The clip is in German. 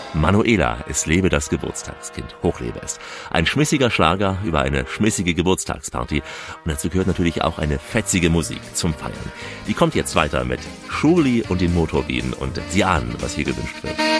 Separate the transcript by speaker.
Speaker 1: Manuela, es lebe das Geburtstagskind, hochlebe es. Ein schmissiger Schlager über eine schmissige Geburtstagsparty und dazu gehört natürlich auch eine fetzige Musik zum Feiern. Die kommt jetzt weiter mit Schurli und den Motorbienen und Sie ahnen, was hier gewünscht wird.